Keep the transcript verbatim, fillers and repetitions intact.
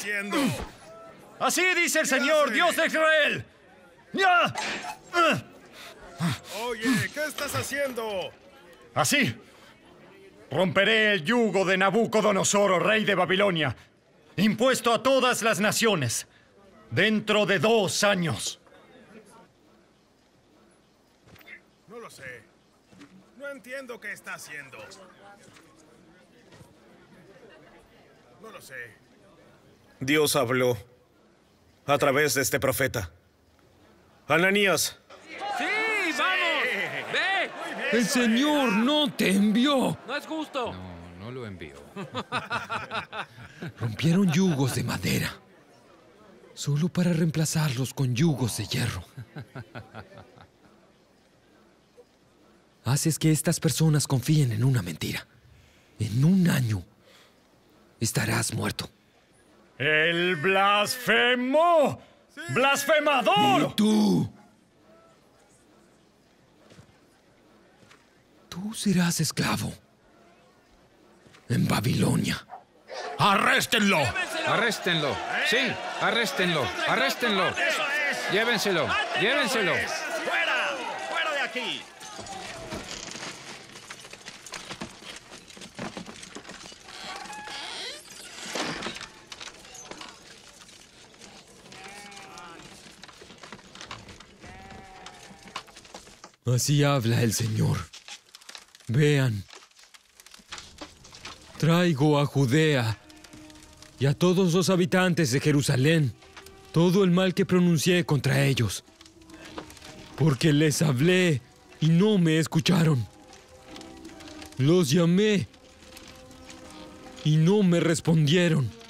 haciendo? Así dice el ¿Qué Señor, hace? Dios de Israel. ¡Ya! Oye, ¿qué estás haciendo? Así romperé el yugo de Nabucodonosor, rey de Babilonia, impuesto a todas las naciones, dentro de dos años. No lo sé. No entiendo qué está haciendo. No lo sé. Dios habló a través de este profeta. Ananías, ¡Sí, vamos! ¡Ve! El Señor no te envió. ¡No es justo! No, no lo envío. Rompieron yugos de madera, solo para reemplazarlos con yugos de hierro. Haces que estas personas confíen en una mentira. En un año estarás muerto. ¡El blasfemo! ¡Blasfemador! ¿Y tú? Tú serás esclavo en Babilonia. ¡Arréstenlo! Arréstenlo. Sí, arréstenlo. Arréstenlo. ¡Eso es! Llévenselo. Llévenselo. ¡Fuera! ¡Fuera de aquí! Así habla el Señor. Vean, traigo a Judea y a todos los habitantes de Jerusalén todo el mal que pronuncié contra ellos, porque les hablé y no me escucharon. Los llamé y no me respondieron.